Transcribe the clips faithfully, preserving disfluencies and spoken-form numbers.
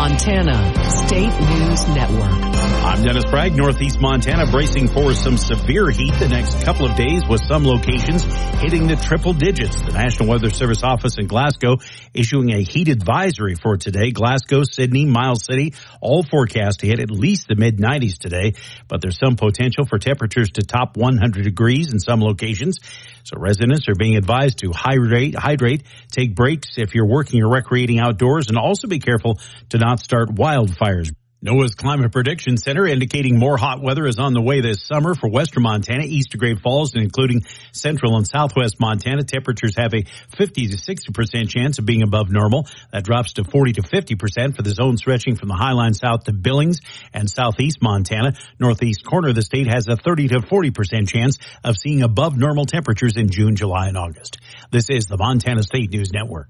Montana State News Network. I'm Dennis Bragg. Northeast Montana bracing for some severe heat the next couple of days, with some locations hitting the triple digits. The National Weather Service office in Glasgow issuing a heat advisory for today. Glasgow, Sydney, Miles City, all forecast to hit at least the mid nineties today, but there's some potential for temperatures to top one hundred degrees in some locations. So residents are being advised to hydrate, hydrate, take breaks if you're working or recreating outdoors, and also be careful to not start wildfires. NOAA's Climate Prediction Center indicating more hot weather is on the way this summer for western Montana, east of Great Falls, and including central and southwest Montana. Temperatures have a fifty to sixty percent chance of being above normal. That drops to forty to fifty percent for the zone stretching from the Highline south to Billings and southeast Montana. Northeast corner of the state has a thirty to forty percent chance of seeing above normal temperatures in June, July, and August. This is the Montana State News Network.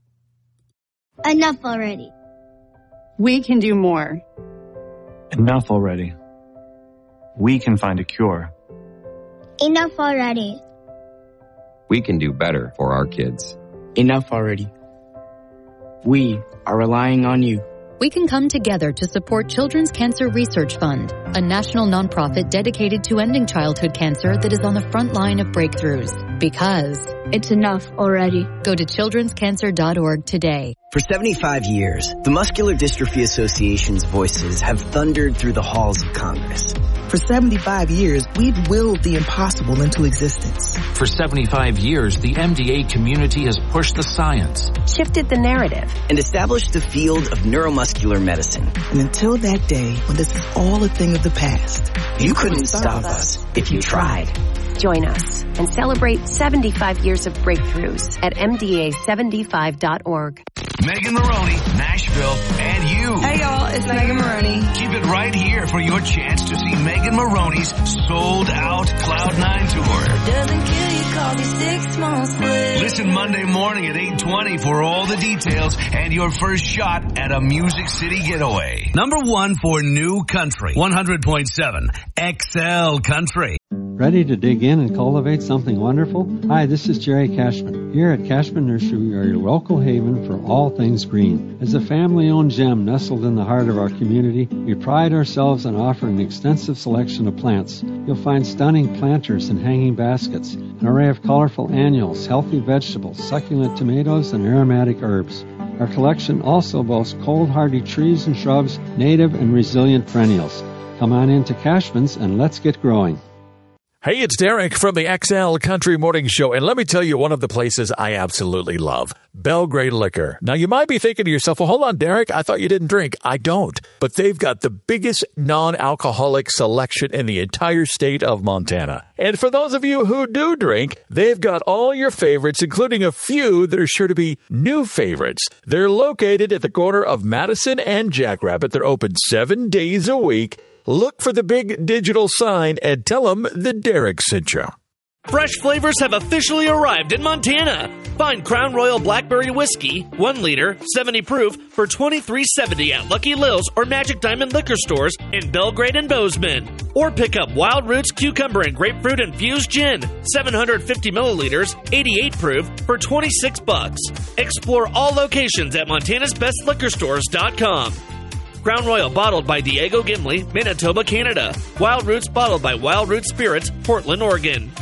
Enough already. We can do more. Enough already. We can find a cure. Enough already. We can do better for our kids. Enough already. We are relying on you. We can come together to support Children's Cancer Research Fund, a national nonprofit dedicated to ending childhood cancer that is on the front line of breakthroughs. Because it's enough already. Go to children's cancer dot org today. For seventy-five years, the Muscular Dystrophy Association's voices have thundered through the halls of Congress. For seventy-five years, we've willed the impossible into existence. For seventy-five years, the M D A community has pushed the science, shifted the narrative, and established the field of neuromuscular medicine. And until that day, when this is all a thing of the past, you, you couldn't, couldn't stop us if you tried. Join us and celebrate seventy-five years of breakthroughs at M D A seventy-five dot org. Megan Maroney, Nashville, and you. Hey, y'all, it's Megan Maroney. Keep it right here for your chance to see Megan Maroney's sold-out Cloud nine tour. Doesn't kill you, cause you're six months late. Listen Monday morning at eight twenty for all the details and your first shot at a Music City getaway. Number one for new country, one hundred point seven X L Country. Ready to dig in and cultivate something wonderful? Hi, this is Jerry Cashman. Here at Cashman Nursery, we are your local haven for all things green. As a family-owned gem nestled in the heart of our community, we pride ourselves on offering an extensive selection of plants. You'll find stunning planters and hanging baskets, an array of colorful annuals, healthy vegetables, succulent tomatoes, and aromatic herbs. Our collection also boasts cold-hardy trees and shrubs, native and resilient perennials. Come on into Cashman's and let's get growing. Hey, it's Derek from the X L Country Morning Show, and let me tell you one of the places I absolutely love, Belgrade Liquor. Now, you might be thinking to yourself, well, hold on, Derek, I thought you didn't drink. I don't, but they've got the biggest non-alcoholic selection in the entire state of Montana. And for those of you who do drink, they've got all your favorites, including a few that are sure to be new favorites. They're located at the corner of Madison and Jackrabbit. They're open seven days a week. Look for the big digital sign and tell them that Derek sent you. Fresh flavors have officially arrived in Montana. Find Crown Royal Blackberry Whiskey, one liter, seventy proof, for twenty-three seventy at Lucky Lil's or Magic Diamond liquor stores in Belgrade and Bozeman. Or pick up Wild Roots Cucumber and Grapefruit Infused Gin, seven hundred fifty milliliters, eighty-eight proof, for twenty-six bucks. Explore all locations at montanas best liquor stores dot com. Crown Royal bottled by Diego Gimli, Manitoba, Canada. Wild Roots bottled by Wild Roots Spirits, Portland, Oregon.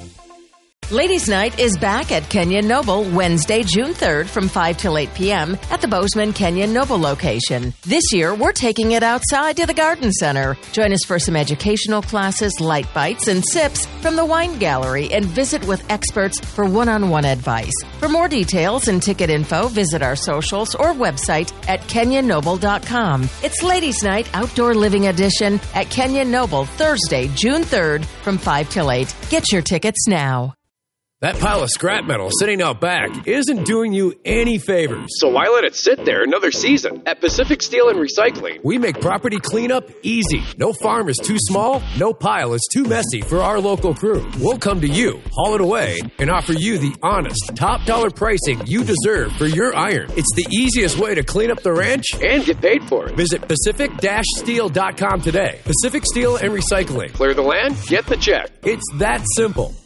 Ladies' Night is back at Kenyon Noble Wednesday, June third from five till eight p.m. at the Bozeman Kenyon Noble location. This year, we're taking it outside to the Garden Center. Join us for some educational classes, light bites, and sips from the Wine Gallery, and visit with experts for one-on-one advice. For more details and ticket info, visit our socials or website at kenyon noble dot com. It's Ladies' Night Outdoor Living Edition at Kenyon Noble Thursday, June third from five till eight. Get your tickets now. That pile of scrap metal sitting out back isn't doing you any favors. So why let it sit there another season? At Pacific Steel and Recycling, we make property cleanup easy. No farm is too small, no pile is too messy for our local crew. We'll come to you, haul it away, and offer you the honest, top dollar pricing you deserve for your iron. It's the easiest way to clean up the ranch and get paid for it. Visit pacific steel dot com today. Pacific Steel and Recycling. Clear the land, get the check. It's that simple.